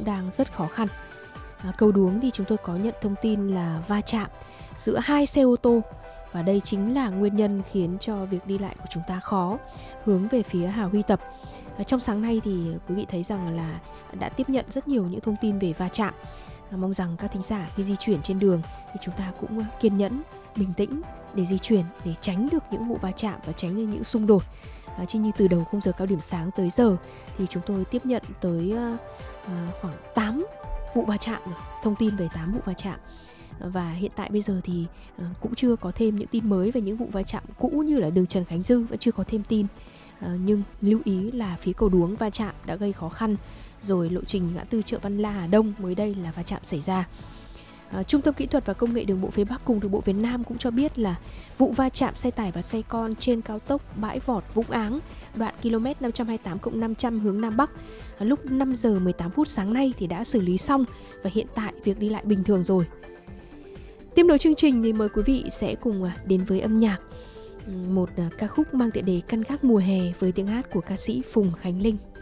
đang rất khó khăn. Cầu Đuống thì chúng tôi có nhận thông tin là va chạm giữa 2 xe ô tô, và đây chính là nguyên nhân khiến cho việc đi lại của chúng ta khó hướng về phía Hà Huy Tập. Trong sáng nay thì quý vị thấy rằng là đã tiếp nhận rất nhiều những thông tin về va chạm. Mong rằng các thính giả khi di chuyển trên đường thì chúng ta cũng kiên nhẫn, bình tĩnh để di chuyển, để tránh được những vụ va chạm và tránh được những xung đột. Chứ như từ đầu khung giờ cao điểm sáng tới giờ thì chúng tôi tiếp nhận tới khoảng 8 vụ va chạm rồi, thông tin về 8 vụ va chạm. Và hiện tại bây giờ thì cũng chưa có thêm những tin mới về những vụ va chạm cũ như là đường Trần Khánh Dư, vẫn chưa có thêm tin. Nhưng lưu ý là phía Cầu Đuống va chạm đã gây khó khăn, rồi lộ trình ngã tư chợ Văn La Hà Đông mới đây là va chạm xảy ra. Trung tâm Kỹ thuật và Công nghệ Đường bộ phía Bắc cùng Đường bộ Việt Nam cũng cho biết là vụ va chạm xe tải và xe con trên cao tốc Bãi Vọt Vũng Áng, đoạn km 528+500 hướng Nam Bắc lúc 5 giờ 18 phút sáng nay thì đã xử lý xong, và hiện tại việc đi lại bình thường rồi. Tiếp nối chương trình thì mời quý vị sẽ cùng đến với âm nhạc, một ca khúc mang tựa đề Căn Gác Mùa Hè với tiếng hát của ca sĩ Phùng Khánh Linh.